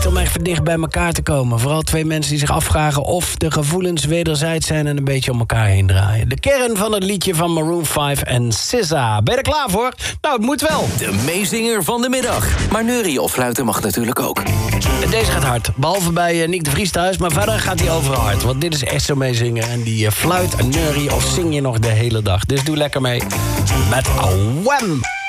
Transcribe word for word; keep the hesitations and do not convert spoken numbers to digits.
perfect om even dicht bij elkaar te komen. Vooral twee mensen die zich afvragen of de gevoelens wederzijds zijn en een beetje om elkaar heen draaien. De kern van het liedje van Maroon vijf en S Z A. Ben je er klaar voor? Nou, het moet wel. De meezinger van de middag. Maar neurien of fluiten mag natuurlijk ook. En deze gaat hard. Behalve bij uh, Nick de Vries thuis, maar verder gaat hij overal hard. Want dit is echt zo meezingen. En die uh, fluit en neurie of zing je nog de hele dag. Dus doe lekker mee met Wham!